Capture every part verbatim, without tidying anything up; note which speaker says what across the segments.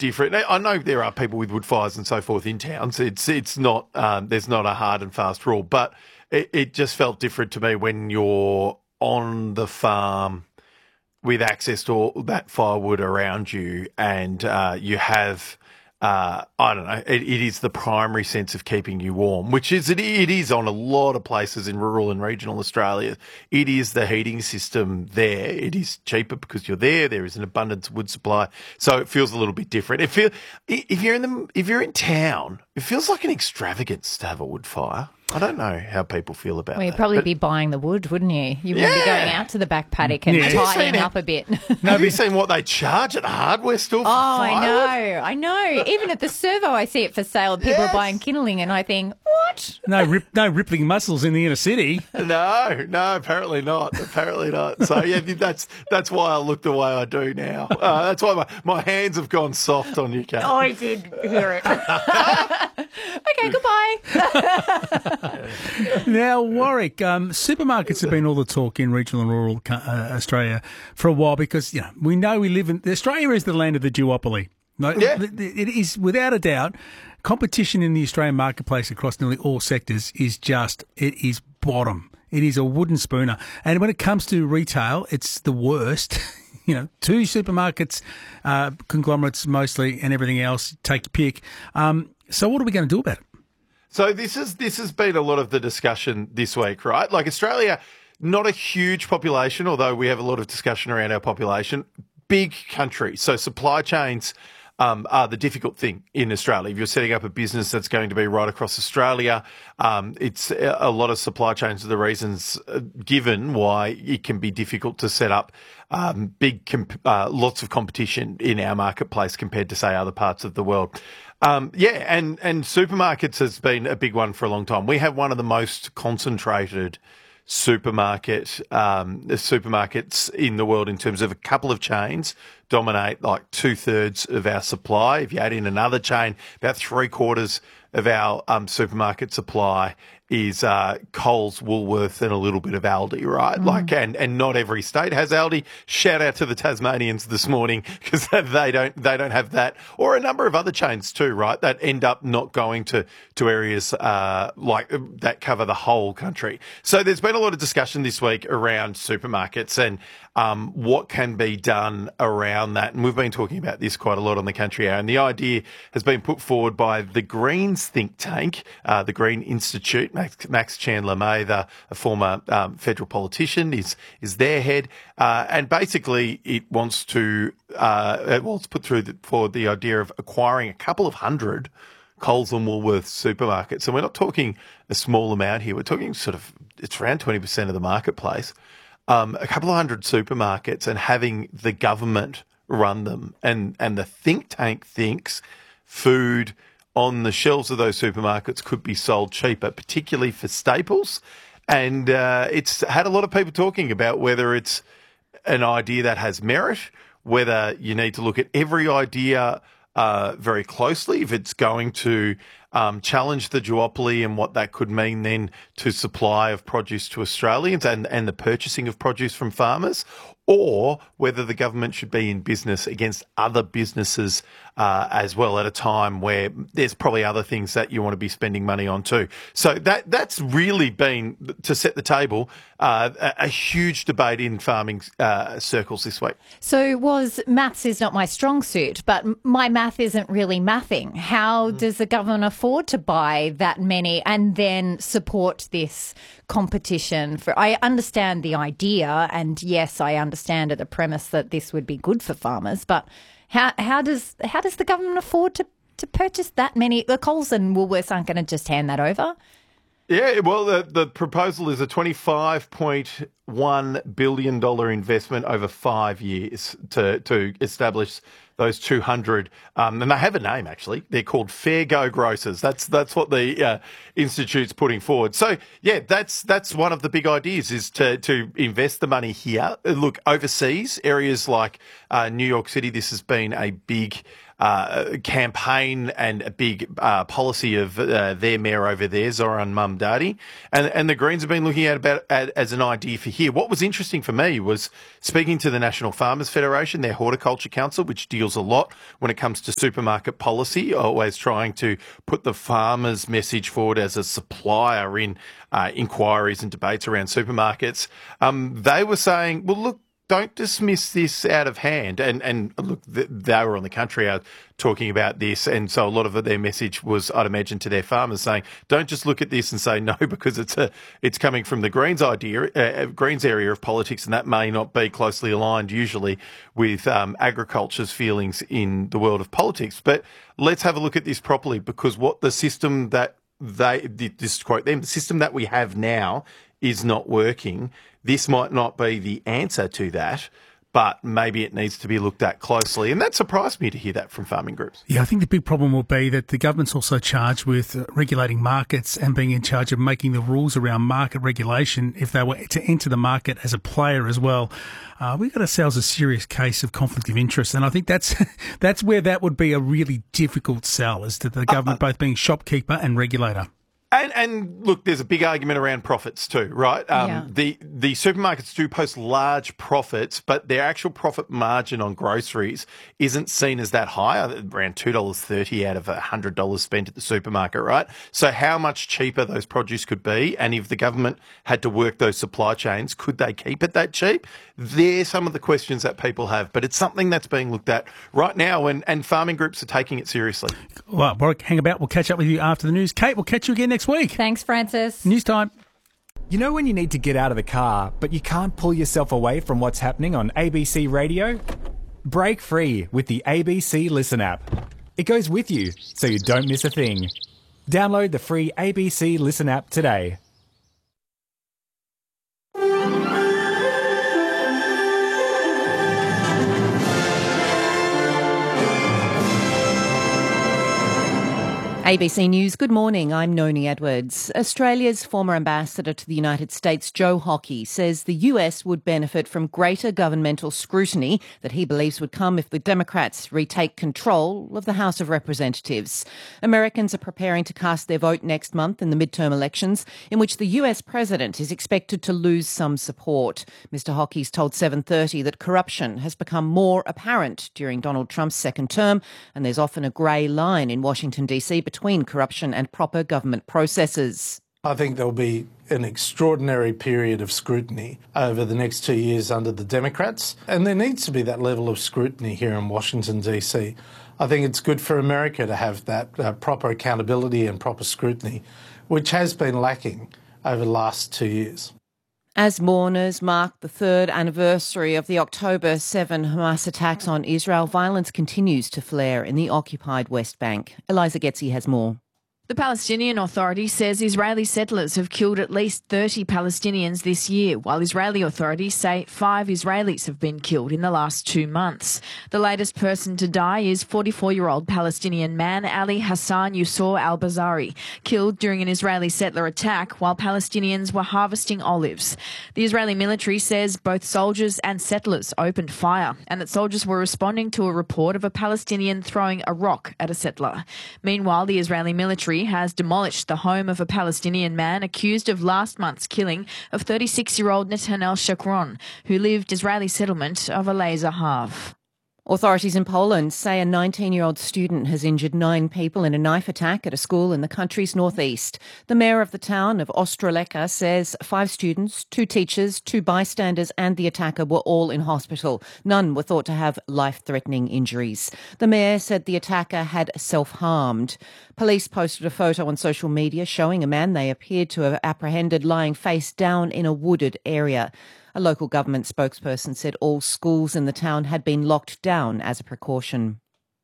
Speaker 1: different. I know there are people with wood fires and so forth in towns. It's it's not um, there's not a hard and fast rule, but it, it just felt different to me when you're on the farm with access to all that firewood around you, and uh, you have. Uh, I don't know. It, it is the primary sense of keeping you warm, which is it, it is on a lot of places in rural and regional Australia. It is the heating system there. It is cheaper because you're there. There is an abundance of wood supply, so it feels a little bit different. It feel if you're in the if you're in town, it feels like an extravagance to have a wood fire. I don't know how people feel about
Speaker 2: well, you'd
Speaker 1: that.
Speaker 2: probably
Speaker 1: but,
Speaker 2: be buying the wood, wouldn't you? You wouldn't
Speaker 1: Yeah.
Speaker 2: be going out to the back paddock and
Speaker 3: Yeah.
Speaker 2: tidying
Speaker 1: Have
Speaker 2: up a bit.
Speaker 1: have you seen what they charge at the hardware store? For
Speaker 2: Oh, I
Speaker 1: firewood?
Speaker 2: know, I know. Even at the servo, I see it for sale. People
Speaker 1: Yes.
Speaker 2: are buying kindling, and I think, what?
Speaker 3: No, rip, no rippling muscles in the inner city.
Speaker 1: No, no, apparently not. Apparently not. So yeah, that's that's why I look the way I do now. Uh, that's why my, my hands have gone soft on you, Kate.
Speaker 2: I did hear it. Okay, goodbye.
Speaker 3: Now, Warwick, um, supermarkets have been all the talk in regional and rural uh, Australia for a while because, you know, we know we live in... Australia is the land of the duopoly. No,
Speaker 1: Yeah.
Speaker 3: it- It is, without a doubt, competition in the Australian marketplace across nearly all sectors is just... It is bottom. It is a wooden spooner. And when it comes to retail, it's the worst. You know, two supermarkets, uh, conglomerates mostly, and everything else, take your pick. Um, so what are we going to do about it?
Speaker 1: So this is this has been a lot of the discussion this week, right? Like Australia, not a huge population, although we have a lot of discussion around our population. Big country, so supply chains um, are the difficult thing in Australia. If you're setting up a business that's going to be right across Australia, um, it's a a lot of supply chains are the reasons uh, given why it can be difficult to set up um, big, comp- uh, lots of competition in our marketplace compared to, say, other parts of the world. Um, yeah, and, and supermarkets has been a big one for a long time. We have one of the most concentrated supermarket um, supermarkets in the world in terms of a couple of chains dominate like two thirds of our supply. If you add in another chain, about three quarters of our um, supermarket supply is uh, Coles, Woolworths, and a little bit of Aldi, right? Mm. Like, and and not every state has Aldi. Shout out to the Tasmanians this morning because they don't they don't have that, or a number of other chains too, right? That end up not going to to areas uh, like that cover the whole country. So there's been a lot of discussion this week around supermarkets and um, what can be done around that, and we've been talking about this quite a lot on the Country Hour. And the idea has been put forward by the Greens think tank, uh, the Green Institute. Max, Max Chandler Mather, a former um, federal politician, is is their head, uh, and basically it wants to uh, well, it's put through the, for the idea of acquiring a couple of hundred Coles and Woolworths supermarkets. And we're not talking a small amount here. We're talking sort of it's around twenty percent of the marketplace. Um, a couple of hundred supermarkets and having the government run them, and and the think tank thinks food on the shelves of those supermarkets could be sold cheaper, particularly for staples. And uh, it's had a lot of people talking about whether it's an idea that has merit, whether you need to look at every idea uh, very closely, if it's going to um, challenge the duopoly and what that could mean then to supply of produce to Australians and, and the purchasing of produce from farmers, or whether the government should be in business against other businesses uh, as well at a time where there's probably other things that you want to be spending money on too. So that that's really been, to set the table, uh, a, a huge debate in farming uh, circles this week.
Speaker 2: So was maths is not my strong suit, but my math isn't really mathing. How mm. does the government afford to buy that many and then support this competition? For I understand the idea, and yes, I understand at the premise that this would be good for farmers, but how how does how does the government afford to, to purchase that many? The Coles and Woolworths aren't going to just hand that over.
Speaker 1: Yeah, well, the, the proposal is a twenty-five point one billion dollars investment over five years to, to establish those two hundred. Um, and they have a name, actually. They're called Fair Go Grocers. That's that's what the uh, Institute's putting forward. So, yeah, that's that's one of the big ideas, is to, to invest the money here. Look, overseas, areas like uh, New York City, this has been a big uh, campaign and a big uh, policy of uh, their mayor over there, Zoran Mamdani, and and the Greens have been looking at about at, as an idea for here. What was interesting for me was speaking to the National Farmers Federation, their Horticulture Council, which deals a lot when it comes to supermarket policy, always trying to put the farmers' message forward as a supplier in uh, inquiries and debates around supermarkets. Um, they were saying, well, look, don't dismiss this out of hand. And, and look, they were on the country out talking about this. And so a lot of their message was, I'd imagine, to their farmers saying, don't just look at this and say no, because it's a, it's coming from the Greens idea, uh, Greens area of politics, and that may not be closely aligned usually with um, agriculture's feelings in the world of politics. But let's have a look at this properly, because what the system that they, this quote them, the system that we have now is not working. This might not be the answer to that, but maybe it needs to be looked at closely. And that surprised me to hear that from farming groups.
Speaker 3: Yeah, I think the big problem will be that the government's also charged with uh, regulating markets and being in charge of making the rules around market regulation if they were to enter the market as a player as well. Uh, we've got ourselves a serious case of conflict of interest, and I think that's that's where that would be a really difficult sell, is to the government uh, both being shopkeeper and regulator.
Speaker 1: And, and look, there's a big argument around profits too, right? Um,
Speaker 2: yeah.
Speaker 1: The the supermarkets do post large profits, but their actual profit margin on groceries isn't seen as that high, around two dollars thirty out of one hundred dollars spent at the supermarket, right? So how much cheaper those produce could be, and if the government had to work those supply chains, could they keep it that cheap? They're some of the questions that people have, but it's something that's being looked at right now, and, and farming groups are taking it seriously.
Speaker 3: Well, Warwick, hang about. We'll catch up with you after the news. Kate, we'll catch you again next week.
Speaker 2: Thanks, Francis.
Speaker 3: News time.
Speaker 4: You know when you need to get out of the car, but you can't pull yourself away from what's happening on A B C Radio? Break free with the A B C Listen app. It goes with you, so you don't miss a thing. Download the free A B C Listen app today.
Speaker 5: A B C News, good morning. I'm Noni Edwards. Australia's former ambassador to the United States, Joe Hockey, says the U S would benefit from greater governmental scrutiny that he believes would come if the Democrats retake control of the House of Representatives. Americans are preparing to cast their vote next month in the midterm elections, in which the U S president is expected to lose some support. Mister Hockey's told seven thirty that corruption has become more apparent during Donald Trump's second term, and there's often a grey line in Washington, D C between corruption and proper government processes.
Speaker 6: I think there'll be an extraordinary period of scrutiny over the next two years under the Democrats, and there needs to be that level of scrutiny here in Washington, D C. I think it's good for America to have that uh, proper accountability and proper scrutiny, which has been lacking over the last two years.
Speaker 5: As mourners mark the third anniversary of the October seventh Hamas attacks on Israel, violence continues to flare in the occupied West Bank. Eliza Getzi has more.
Speaker 7: The Palestinian Authority says Israeli settlers have killed at least thirty Palestinians this year, while Israeli authorities say five Israelis have been killed in the last two months. The latest person to die is forty-four-year-old Palestinian man Ali Hassan Yusor al-Bazari, killed during an Israeli settler attack while Palestinians were harvesting olives. The Israeli military says both soldiers and settlers opened fire, and that soldiers were responding to a report of a Palestinian throwing a rock at a settler. Meanwhile, the Israeli military has demolished the home of a Palestinian man accused of last month's killing of thirty-six-year-old Netanel Shakron, who lived Israeli settlement of Alei Zahav.
Speaker 5: Authorities in Poland say a nineteen-year-old student has injured nine people in a knife attack at a school in the country's northeast. The mayor of the town of Ostroleka says five students, two teachers, two bystanders and the attacker were all in hospital. None were thought to have life-threatening injuries. The mayor said the attacker had self-harmed. Police posted a photo on social media showing a man they appeared to have apprehended lying face down in a wooded area. A local government spokesperson said all schools in the town had been locked down as a precaution.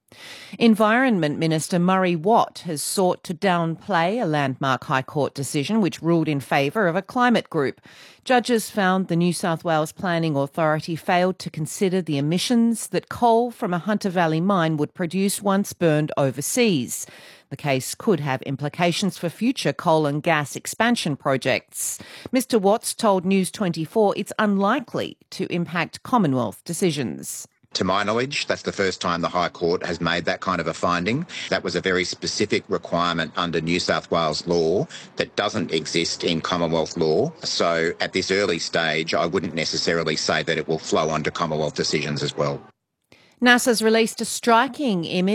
Speaker 5: Environment Minister Murray Watt has sought to downplay a landmark High Court decision which ruled in favour of a climate group. Judges found the New South Wales Planning Authority failed to consider the emissions that coal from a Hunter Valley mine would produce once burned overseas. The case could have implications for future coal and gas expansion projects. Mister Watts told News twenty-four it's unlikely to impact Commonwealth decisions.
Speaker 8: To my knowledge, that's the first time the High Court has made that kind of a finding. That was a very specific requirement under New South Wales law that doesn't exist in Commonwealth law. So at this early stage, I wouldn't necessarily say that it will flow onto Commonwealth decisions as well.
Speaker 5: NASA's released a striking image